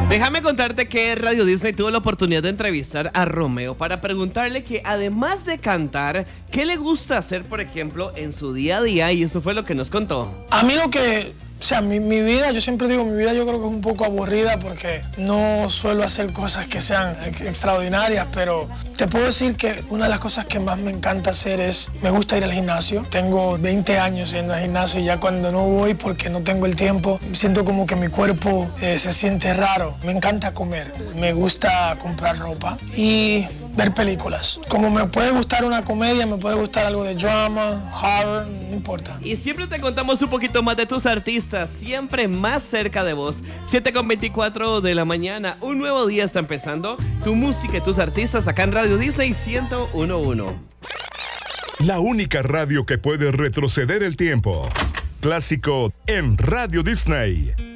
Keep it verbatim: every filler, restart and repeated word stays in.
Déjame contarte que Radio Disney tuvo la oportunidad de entrevistar a Romeo para preguntarle que además de cantar, ¿qué le gusta hacer, por ejemplo, en su día a día? Y eso fue lo que nos contó. A mí lo que... O sea, mi, mi vida, yo siempre digo, mi vida yo creo que es un poco aburrida porque no suelo hacer cosas que sean ex extraordinarias, pero te puedo decir que una de las cosas que más me encanta hacer es, me gusta ir al gimnasio. Tengo veinte años yendo al gimnasio y ya cuando no voy porque no tengo el tiempo, siento como que mi cuerpo eh, se siente raro. Me encanta comer, me gusta comprar ropa y ver películas. Como me puede gustar una comedia, me puede gustar algo de drama, horror, no importa. Y siempre te contamos un poquito más de tus artistas, siempre más cerca de vos. siete con veinticuatro de la mañana, un nuevo día está empezando. Tu música y tus artistas acá en Radio Disney ciento uno punto uno. La única radio que puede retroceder el tiempo. Clásico en Radio Disney.